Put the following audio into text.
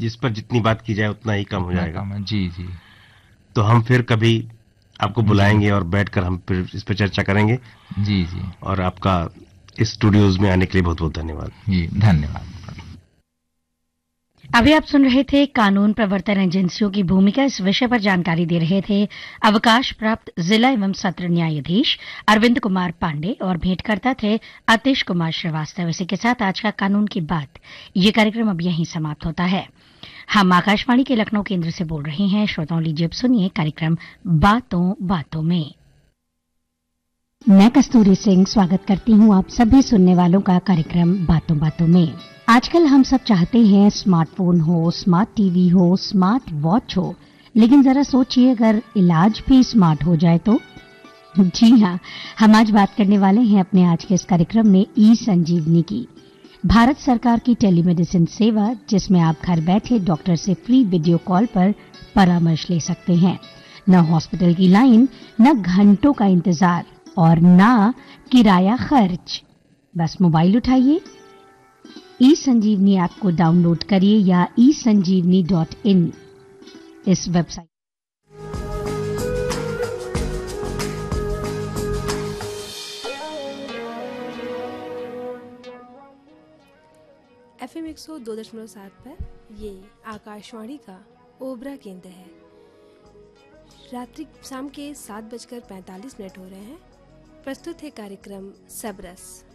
जिस पर जितनी बात की जाए उतना ही कम हो जाएगा। कम है, जी जी। तो हम फिर कभी आपको जी बुलाएंगे और बैठकर हम फिर इस पर चर्चा करेंगे। जी। जी और आपका इस स्टूडियोज में आने के लिए बहुत बहुत धन्यवाद। जी, धन्यवाद। अभी आप सुन रहे थे कानून प्रवर्तन एजेंसियों की भूमिका। इस विषय पर जानकारी दे रहे थे अवकाश प्राप्त जिला एवं सत्र न्यायाधीश अरविंद कुमार पांडे और भेंटकर्ता थे आतिश कुमार श्रीवास्तव। इसी के साथ आज का कानून की बात ये कार्यक्रम अब यहीं समाप्त होता है। हम आकाशवाणी के लखनऊ केंद्र से बोल रहे हैं। श्रोताओं, लीजिए अब सुनिए कार्यक्रम बातों बातों में। मैं कस्तूरी सिंह स्वागत करती हूँ आप सभी सुनने वालों का कार्यक्रम बातों बातों में। आजकल हम सब चाहते हैं स्मार्टफोन हो, स्मार्ट टीवी हो, स्मार्ट वॉच हो, लेकिन जरा सोचिए अगर इलाज भी स्मार्ट हो जाए तो। जी हाँ, हम आज बात करने वाले हैं अपने आज के इस कार्यक्रम में ई संजीवनी की। भारत सरकार की टेलीमेडिसिन सेवा, जिसमें आप घर बैठे डॉक्टर से फ्री वीडियो कॉल पर परामर्श ले सकते हैं। न हॉस्पिटल की लाइन, न घंटों का इंतजार और ना किराया खर्च। बस मोबाइल उठाइए, ई संजीवनी ऐप को डाउनलोड करिए या esanjeevani.in इस वेबसाइट। FM 102.7 पर ये आकाशवाणी का ओबरा केंद्र है। रात्रि शाम के 7:45 हो रहे हैं। प्रस्तुत है कार्यक्रम सबरस।